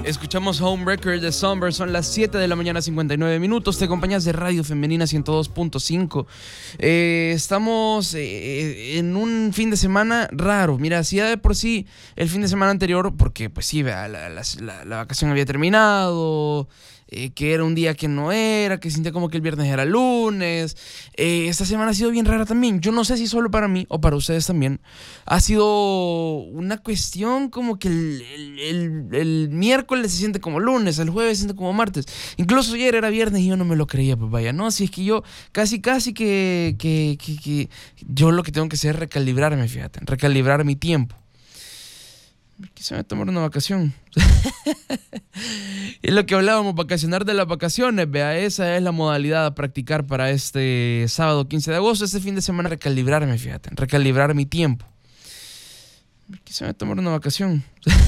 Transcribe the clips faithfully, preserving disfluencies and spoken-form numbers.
Escuchamos Homewrecker de Somber, son las siete de la mañana, cincuenta y nueve minutos. Te acompañas de Radio Femenina ciento dos punto cinco. Eh, estamos eh, en un fin de semana raro. Mira, si ya de por sí el fin de semana anterior, porque pues sí, la, la, la, la vacación había terminado, eh, que era un día que no era, que sentía como que el viernes era lunes. Eh, esta semana ha sido bien rara también. Yo no sé si solo para mí o para ustedes también. Ha sido una cuestión como que el, el, el, el miércoles se siente como lunes, el jueves se siente como martes. Incluso ayer era viernes y yo no me lo creía, pues vaya, no, si es que yo casi casi que, que, que, que yo lo que tengo que hacer es recalibrarme, fíjate, recalibrar mi tiempo. Quizá me tomar una vacación. Es lo que hablábamos, vacacionar de las vacaciones. Vea, esa es la modalidad a practicar para este sábado quince de agosto. Este fin de semana recalibrarme, fíjate, recalibrar mi tiempo. Quizá me tomar una vacación.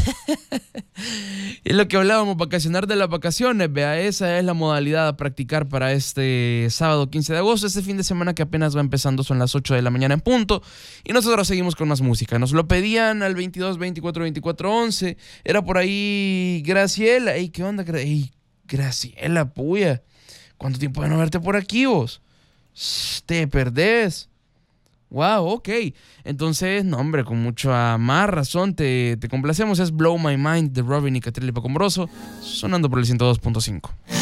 Es lo que hablábamos, vacacionar de las vacaciones. Vea, esa es la modalidad a practicar para este sábado quince de agosto. Este fin de semana que apenas va empezando, son las ocho de la mañana en punto. Y nosotros seguimos con más música. Nos lo pedían al veintidós, veinticuatro, veinticuatro, once. Era por ahí Graciela. Ey, ¿qué onda? Ey, Graciela, puya. ¿Cuánto tiempo de no verte por aquí vos? Shh, te perdés. Wow, ok. Entonces, no, hombre, con mucha más razón te, te complacemos. Es Blow My Mind de Robin y Catriel Pacombroso, sonando por el ciento dos punto cinco.